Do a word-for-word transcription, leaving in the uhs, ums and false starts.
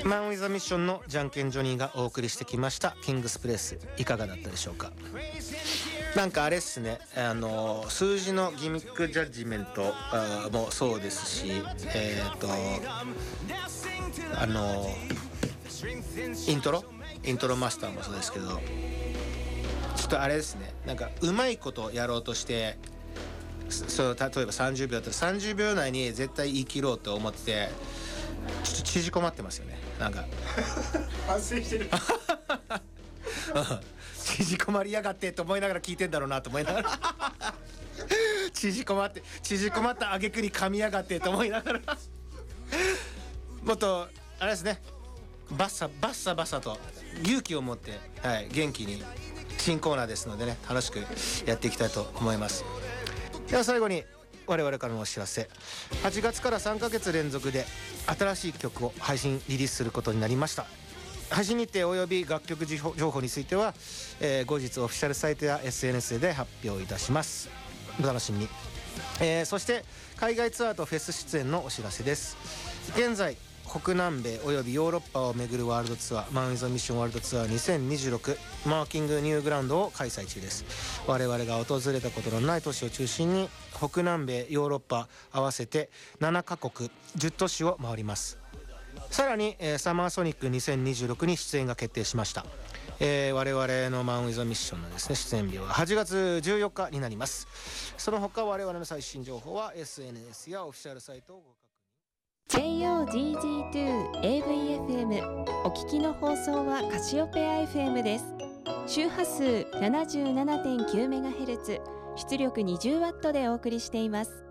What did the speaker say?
マン・ウィザ・ミッションのじゃんけんジョニーがお送りしてきましたキングスプレス、いかがだったでしょうか。なんかあれっすね、あの数字のギミックジャッジメントもそうですし、えっとあのイントロイントロマスターもそうですけど、ちょっとあれですね、なんかうまいことやろうとして、そう例えばさんじゅうびょうだったらさんじゅうびょう内に絶対言い切ろうと思ってて、ちょっと縮こまってますよね。なんか反省してる縮こまりやがってと思いながら聞いてんだろうなと思いながら縮こまって縮こまった挙句に噛みやがってと思いながらもっとあれですね、バッサバッサバサと勇気を持って、はい、元気に新コーナーですのでね、楽しくやっていきたいと思います。では最後に我々からのお知らせ。はちがつからさんかげつ連続で新しい曲を配信リリースすることになりました。配信日程および楽曲情報については、えー、後日オフィシャルサイトや エスエヌエス で発表いたします。お楽しみに。えー、そして海外ツアーとフェス出演のお知らせです。現在北南米およびヨーロッパを巡るワールドツアー、マン・ウィザ・ミッションワールドツアーにせんにじゅうろくマーキングニューグラウンドを開催中です。我々が訪れたことのない都市を中心に北南米ヨーロッパ合わせてななかこくじゅっとしを回ります。さらに、えー、サマーソニックにせんにじゅうろくに出演が決定しました。えー、我々のマン・ウィザ・ミッションのですね、出演日ははちがつじゅうよっかになります。その他我々の最新情報は エスエヌエス やオフィシャルサイトをご確認。 ジェイオージージーツー エーブイエフエム お聞きの放送はカシオペア エフエム です。周波数 ななじゅうななてんきゅうメガヘルツ、出力 にじゅうワット でお送りしています。